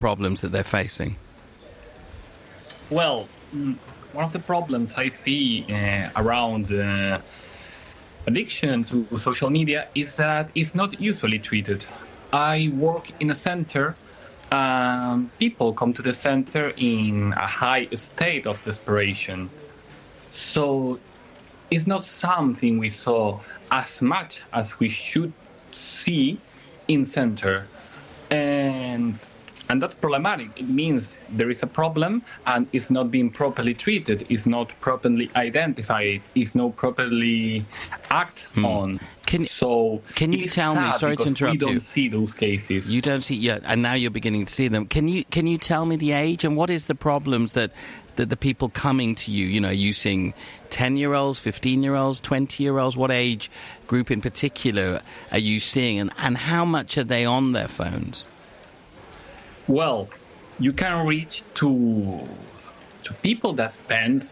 problems that they're facing? Well, one of the problems I see around addiction to social media is that it's not usually treated. I work in a center. People come to the center in a high state of desperation. So it's not something we saw as much as we should see in center. And that's problematic. It means there is a problem and it's not being properly treated, it's not properly identified, it's not properly acted on. Can you tell me, sorry to interrupt you. We don't see those cases. You don't see yet, and now you're beginning to see them. Can you tell me the age and what is the problems that the people coming to you, are you seeing 10-year-olds, 15-year-olds, 20-year-olds? What age group in particular are you seeing, and how much are they on their phones? Well, you can reach to people that spend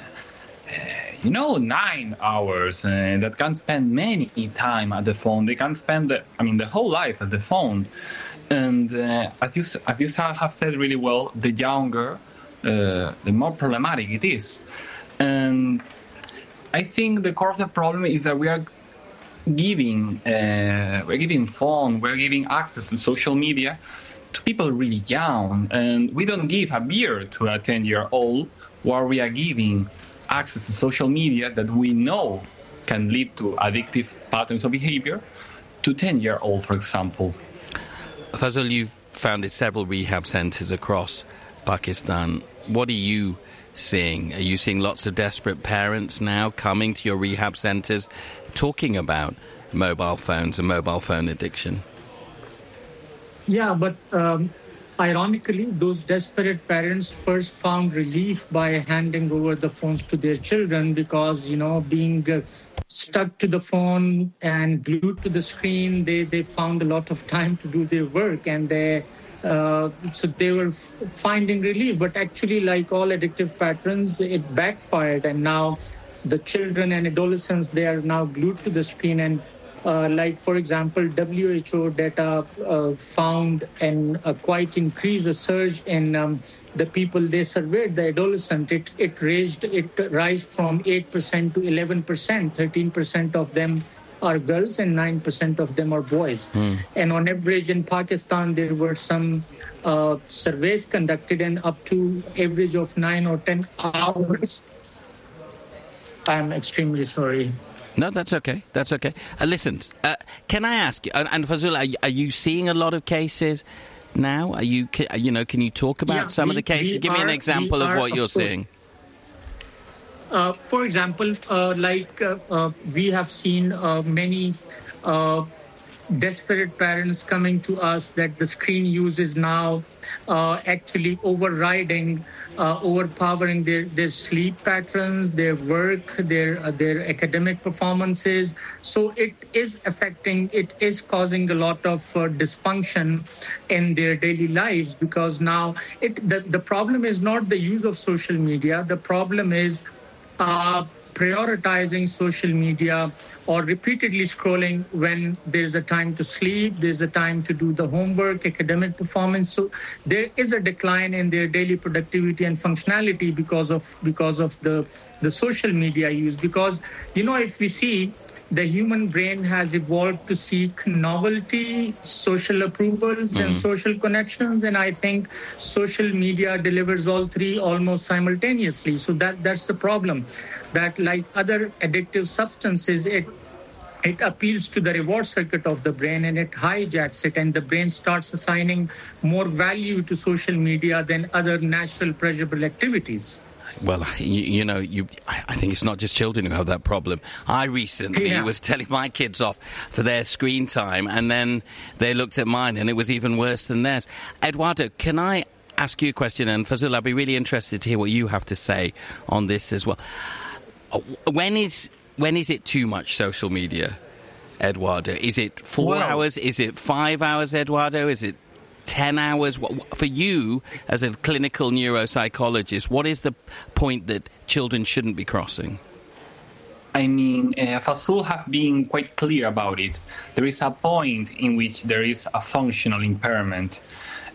9 hours, that can spend many time at the phone. They can spend the whole life at the phone. And as you have said really well, the younger, the more problematic it is. And I think the core of the problem is that we're giving phone, we're giving access to social media to people really young, and we don't give a beer to a 10-year-old, while we are giving access to social media that we know can lead to addictive patterns of behavior to 10-year-old, for example. Fazul, you've founded several rehab centres across Pakistan. What are you seeing? Are you seeing lots of desperate parents now coming to your rehab centres talking about mobile phones and mobile phone addiction? Yeah, but ironically, those desperate parents first found relief by handing over the phones to their children because, being stuck to the phone and glued to the screen, they found a lot of time to do their work, and so they were finding relief. But actually, like all addictive patterns, it backfired, and now the children and adolescents, they are now glued to the screen. And for example, WHO data found a quite increased a surge in the people they surveyed, the adolescent. It rise from 8% to 11%. 13% of them are girls and 9% of them are boys. And on average in Pakistan, there were some surveys conducted, and up to average of 9 or 10 hours. I'm extremely sorry. No, that's okay. That's okay. Listen, can I ask you, and Fazul, are you seeing a lot of cases now? Can you talk about some of the cases? Give me an example of what you're seeing. For example, we have seen many desperate parents coming to us that the screen use is now actually overpowering their sleep patterns, their work, their academic performances. So it is causing a lot of dysfunction in their daily lives, because now the problem is not the use of social media. The problem is prioritizing social media or repeatedly scrolling when there's a time to sleep, there's a time to do the homework, academic performance. So there is a decline in their daily productivity and functionality because of the social media use. Because, if we see, the human brain has evolved to seek novelty, social approvals, and social connections. And I think social media delivers all three almost simultaneously. So that's the problem. That, like other addictive substances, it appeals to the reward circuit of the brain and it hijacks it, and the brain starts assigning more value to social media than other natural pleasurable activities. Well, I think it's not just children who have that problem. I recently was telling my kids off for their screen time, and then they looked at mine, and it was even worse than theirs. Eduardo, can I ask you a question? And Fazul, I'd be really interested to hear what you have to say on this as well. When is it too much social media, Eduardo? Is it 4 hours? Is it 5 hours, Eduardo? Is it 10 hours? For you, as a clinical neuropsychologist, what is the point that children shouldn't be crossing? I mean, Fazul have been quite clear about it. There is a point in which there is a functional impairment.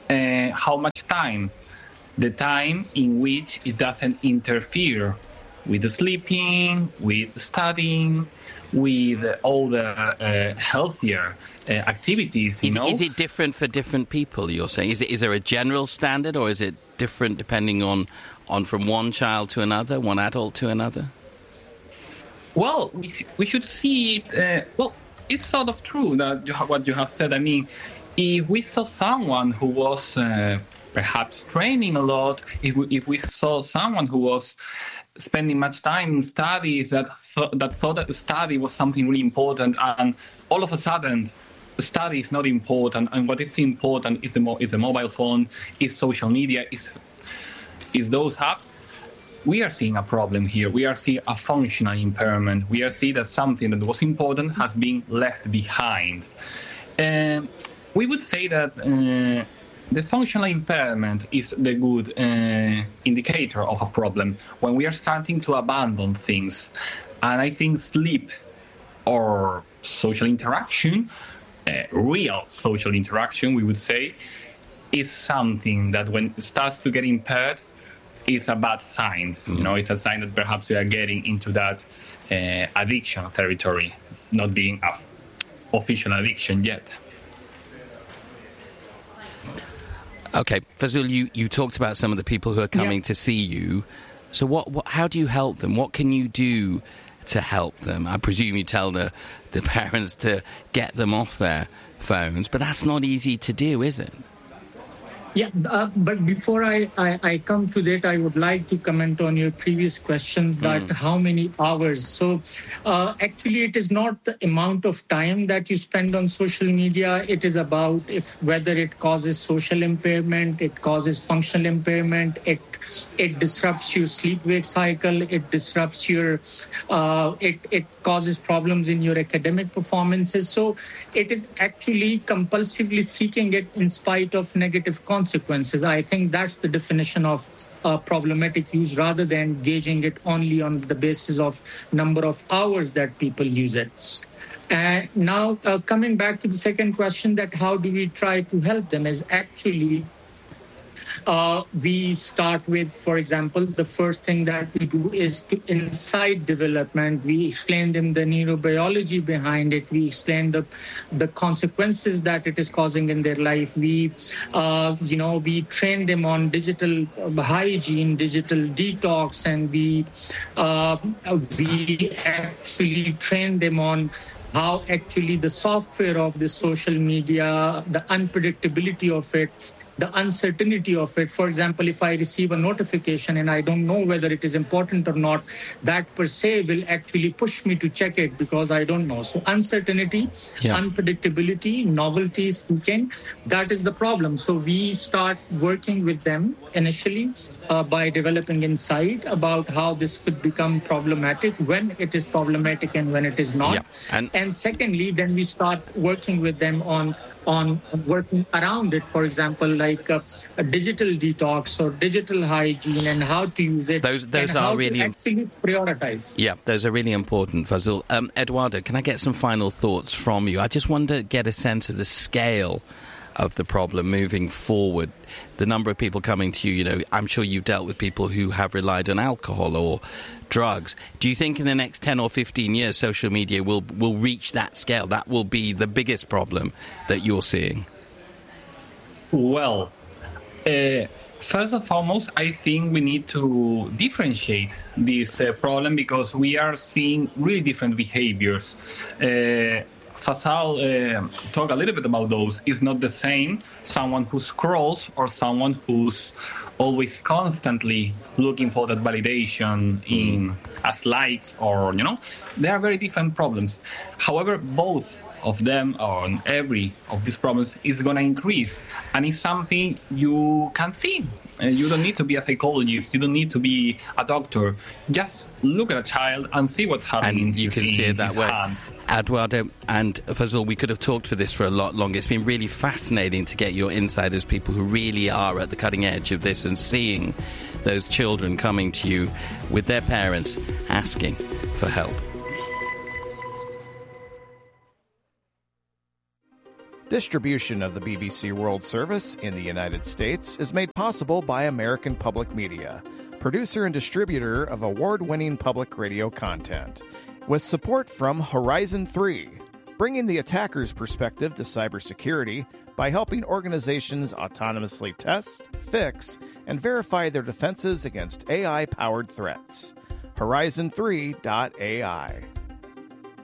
how much time? The time in which it doesn't interfere with the sleeping, with studying, with all the healthier activities. Is it different for different people? You're saying is there a general standard, or is it different depending on from one child to another, one adult to another? Well, we should see it. It's sort of true that what you have said. I mean, if we saw someone who was perhaps training a lot, if we saw someone who was spending much time in studies that thought that study was something really important, and all of a sudden study is not important, and what is important is the mobile phone, is social media, is those apps. We are seeing a problem here. We are seeing a functional impairment. We are seeing that something that was important has been left behind. We would say that the functional impairment is the good indicator of a problem when we are starting to abandon things. And I think sleep or social interaction, real social interaction, we would say, is something that when it starts to get impaired, is a bad sign. It's a sign that perhaps we are getting into that addiction territory, not being an official addiction yet. Okay, Fazul, you talked about some of the people who are coming to see you. So how do you help them? What can you do to help them? I presume you tell the parents to get them off their phones, but that's not easy to do, is it? Yeah, but before I come to that, I would like to comment on your previous questions that how many hours. So actually, it is not the amount of time that you spend on social media. It is about whether it causes social impairment, it causes functional impairment, it disrupts your sleep-wake cycle, it disrupts your, it causes problems in your academic performances. So it is actually compulsively seeking it in spite of negative consequences. I think that's the definition of problematic use, rather than gauging it only on the basis of number of hours that people use it. Now, coming back to the second question, that how do we try to help them, is actually we start with, for example, the first thing that we do is to insight development. We explain them the neurobiology behind it. We explain the consequences that it is causing in their life. We, we train them on digital hygiene, digital detox, and we actually train them on how actually the software of the social media, the unpredictability of it, the uncertainty of it. For example, if I receive a notification and I don't know whether it is important or not, that per se will actually push me to check it because I don't know. So uncertainty, unpredictability, novelty seeking, that is the problem. So we start working with them initially by developing insight about how this could become problematic, when it is problematic and when it is not. Yeah. And secondly, then we start working with them on working around it, for example, like a digital detox or digital hygiene and how to use it. Those are really actually prioritize. Yeah, those are really important, Fazul. Eduardo, can I get some final thoughts from you? I just want to get a sense of the scale of the problem moving forward. The number of people coming to you, I'm sure you've dealt with people who have relied on alcohol or drugs. Do you think in the next 10 or 15 years social media will reach that scale? That will be the biggest problem that you're seeing? Well, first and foremost, I think we need to differentiate this problem because we are seeing really different behaviors. Fazal talked a little bit about those. It's not the same someone who scrolls or someone who's always constantly looking for that validation as likes, or there are very different problems. However, both of them, or every of these problems, is going to increase, and it's something you can see. You don't need to be a psychologist. You don't need to be a doctor. Just look at a child and see what's happening. And you can see it that way. Eduardo and Fazul, we could have talked for this for a lot longer. It's been really fascinating to get your insight as people who really are at the cutting edge of this and seeing those children coming to you with their parents asking for help. Distribution of the BBC World Service in the United States is made possible by American Public Media, producer and distributor of award-winning public radio content, with support from Horizon 3, bringing the attacker's perspective to cybersecurity by helping organizations autonomously test, fix, and verify their defenses against AI-powered threats. Horizon3.ai